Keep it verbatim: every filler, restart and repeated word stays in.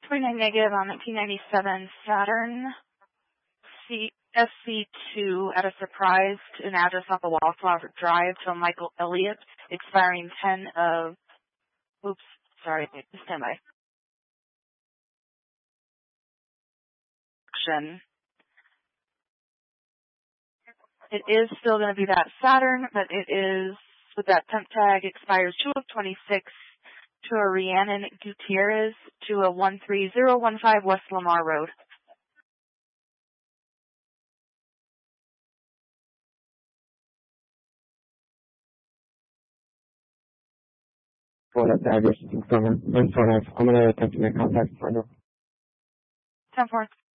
twenty-nine negative on nineteen ninety-seven Saturn C S C two at a surprise to an address off of Wallflower Drive to a Michael Elliott, expiring ten of, oops, sorry, stand by. It is still going to be that Saturn, but it is, with that temp tag, expires two of twenty-six to a Rhiannon Gutierrez to a one three zero one five West Lamar Road. For that address, confirm. I'm sorry, I'm going to attempt to make contact further. ten four.